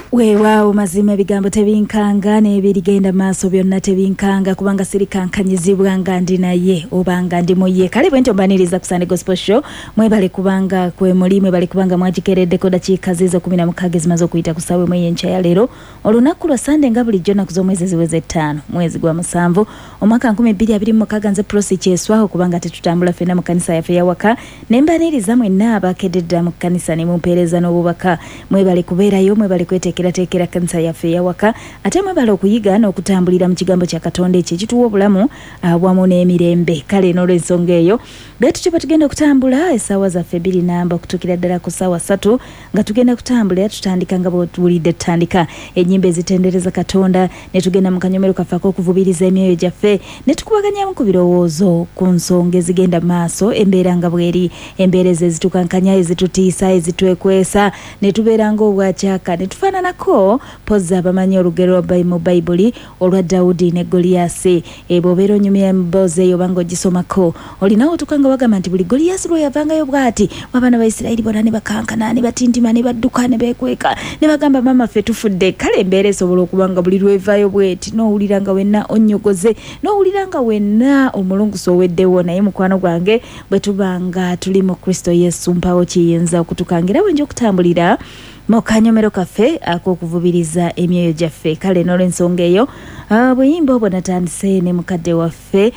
Weewaawo mazima ebigambo tebinkanga n'ebirigenda maaso byonna tebinkanga kubanga sirikankanyizibwa nga ndi naye oba nga ndi mu ye. Kale bwe ntombaniriza ku Sunday Gospel Show mwebale kubanga kwe muli mwebale kubanga mwagikereddeko dakiika zizo 16 zimaze okuyita ku ssaawa emu y'enkya ya leero olunaku lwa Sunday nga bulijjo nnaku z'omwezi ziweze 5 mwezi gwa musanvu omwaka 2026 nze Prosi Kyeswaho kubanga tetutambula ffenna mu kkanisa yaffe yawaka ne mbaniriza mwenna abakedde mu kkanisa ne mumpeereza n'obubaka mwebale kubeerayo mwebale kweteekerateekera kkanisa yaffe yawaka ate mwebale okuyiga n'okutambulira mu kigambo kya Katonda ekyo ekituwa obulamu awamu n'emirembe. Kale n'olw'ensonga eyo beetu kye tugenda okutambula essaawa zaffe 2 namba okutuukira ddala ku ssaawa 3 nga tugenda kutambula tutandika nga bw'otuwulidde tutandika ennyimba ezitendereza Katonda ne tugenda mu kanyomero kaffe ak'okuvubiriza emyoyo gyaffe ne tukubaganyamu ku birowoozo ku nsonga ezigenda maaso embeera nga bweri embeera ezitukankanya ezitutiisa ezitwekwesa ne tubeera ng'obwakyaka ne tufaananako pozza abamanyi olugero mu Bayibuli olwa Dawudi ne Goliyasi bw'obeera onyumya emboozi eyo oba ng'ogisomako olinawo tukanga bagamba nti buli Goliyasi lwe yavangayo bw'ati abaana ba Isirayiri bonna ne bakankana ne batintima ne badduka ne beekweka ne bagamba maama ffe tufudde. Kale embeera esobola okuba nga buli lwevaayo bweti n'owulira nga wenna onnyogoze n'owulira nga wenna omulungusa oweddewo naye mukwano gwange bwe tuba nga tuli mu Kristo Yesu mpawo kiyinza okutukangira wenja okutambulira mu kanyomero kaffe ak'okuvubiriza emyoyo gyaffe. Kale n'olw'ensonga eyo buyimba obwo natandise ne mukadde waffe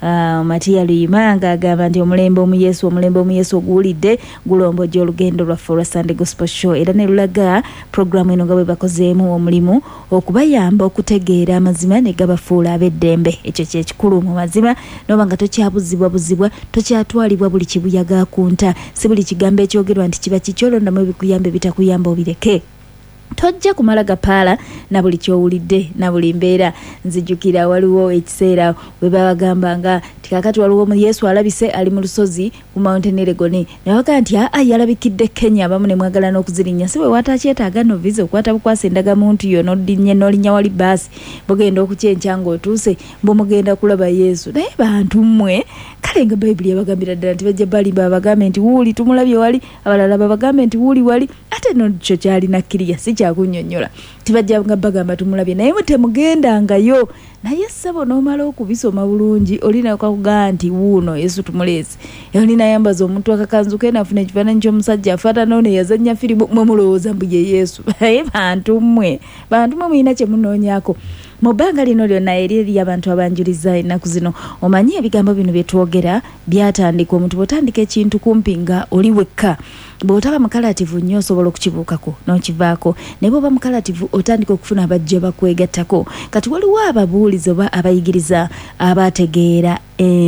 Matiya Luyima ng'agamba nti omulembe omu Yesu oguwulidde gulombojja olugendo lwaffe olwa Sunday Gospel Show era ne lulaga programu eno nga bwe bakozeemu omulimu okubayamba okutegeera amazima ne gabafuula ab'eddembe. Ekyo kyekikulu mu mazima n'oba nga tokyabuzibwabuzibwa tokyatwalibwa buli kibuyaga kunta si buli kigambo ekyogerwa nti kiba kikyolondamu ebikuyamba ebitakuyamba obireke. Tojja kumala gapaala na buli kyowulidde na buli mbeera. Nzijukira waliwo ekiseera we babagamba nga tikakati waliwo mu Yesu alabise ali mu lusozi ku Mountain Elgon nabaga nti yalabikidde Kenya abamu ne mwagala n'okuzirinya si we watakyetaaga no visa okwata bukwasa endagamuntu yo n'olinya wali baasi bugenda okukyenkya ng'otuuse mugenda kulaba Yesu naye bantu mmwe. Kale nga Bayibuli yabagambira ddala nti bajja bali babagambe nti wuuli tumulabye wali abalala babagambe nti wuuli wali ate n'ekyo kyalina kkiriya si kyakunnyonnyola tibajja nga bagamba tumulabye naye temugendangayo naye ssebo n'omala okubisoma bulungi olina kakugaa nti wuuno Yesu tumuleese olina yambaza omuntu akakanzu ke nafuna ekifaananyi ky'omusajja afaatana ono yazannya firimu mwe mulowooza mbu ye Yesu naye bantu mmwe mulina kye munoonyaako mu bbanga lino lyonna eri abantu abanjuliza ennaku zino omanyi ebigambo bino bye twogera byatandika omuntu bw'otandika ekintu kumpi nga oli wekka bw'otaba mukalativu nnyo osobola okukibuukako n'okivaako naye bw'oba mukalativu otandika okufuna abajja bakwegattako. Kati waliwo ababuulizi oba abayigiriza abategeera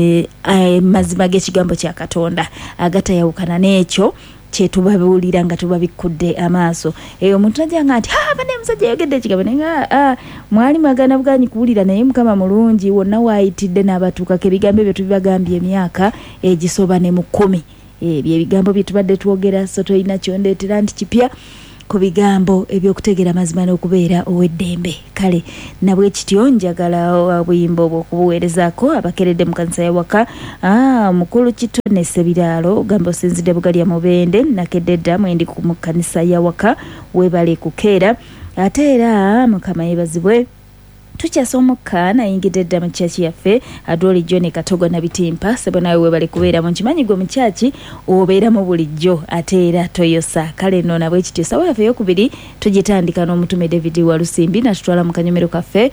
mazima g'ekigambo kya Katonda agatayawukana n'ekyo kyetubabuulira nga tubabikudde amaaso. Omuntu najjanga nti bane musajja yogedde ekigambo nenga mwali mwagana bwanyi kuwulira naye Mukama mulungi wonna waayitidde n'abatuukako ebigambo ebyo tubibagambye emyaka egisoba ne mu 10 ebyo ebigambo bye tubadde twogera so tolina kyondeetera nti kipya ku bigambo ebyokutegeera mazima n'okubeera ow'eddembe. Kale nabwe kityo njagala buyimba obwo okubuweerezaako abakeredde mu kanisa yawaka mukulu Kitone Sebiraalo ogamba osinzidde Bugalya Mubende nakedde dda mwendi mu kanisa yawaka webale kukeera ate era Mukama yeebazibwe tukyasomokka nayingidde dda mu kyaki yaffe Adoli John Katogo na bitimpa sebo nawe webale kubeera mu kimanyi gwe mu kyaki obeera mu bulijjo ate era toyosa. Kale nno nabwe kityo ssaawa yaffe ey'okubiri tugitandika n'omutume David Walusimbi natutwala mu kanyomero kaffe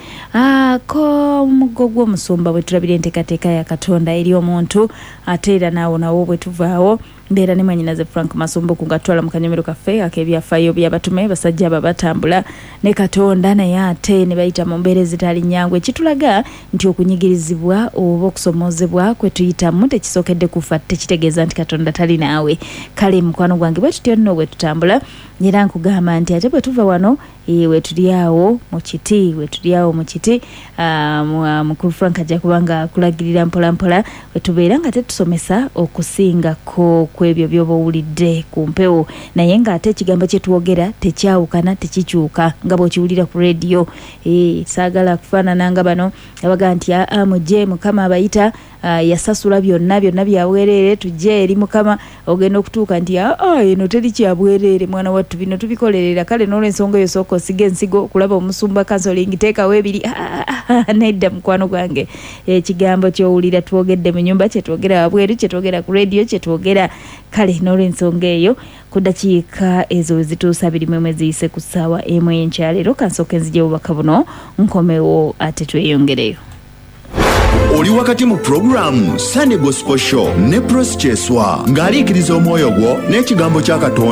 ko mugo gw'omusumba bwe tulabira enteekateeka ya Katonda eri omuntu ate era naawo nawo bwe tuvaawo mbeera ne mwanyinaze Frank Masumbuku nga tutwala mu kanyomero kaffe ak'ebyafaayo by'abatume basajja abo batambula ne Katonda naye ate ne bayita mu mbeera ezitali nnyangu ekitulaga nti okunyigirizibwa oba okusomoozebwa kwe tuyitamu tekisookedde kufa tekitegeeza nti Katonda tali naawe. Kale mukwano gwange bwe tutyo nno bwe tutambula era nkugamba nti ate bwe tuva wano wetuli awo mu kiti mukulu Frank ajja kubanga akulagirira mpolampola wetubeera nga tetusomesa okusingako kwebyo byoba owulidde ku mpewo naye ng'ate ekigambo kye twogera tekyawukana tekikyuka nga bw'okiwulira ku rediyo. Saagala kufaanana nga bano abaga nti mujje Mukama abayita yasasula byonna byabwerere tujje eri mukama ogenda okutuuka nti eno teri kyabwerere mwana wattu bino tubikolerera kale n'olwensonga eyo sooka osiga ensigo okulaba omusumba counseling teekawo ebiri nedda mukwano gwange ekigambo kyowulira twogedde mu nyumba kyetwogera wabweru kyetwogera ku radio kyetwogera kale n'olwensonga eyo ku dakiika ezo zituusa 21 ziyise ku ssaawa emu y'enkyalero kansooke nzije obubaka buno nkomewo ate tweyongereyo. Oli wakati mu programu Sunday Gospel Show ne Pros Cheswa ng'aliikiriza omwoyo gwo n'ekigambo kya Katonda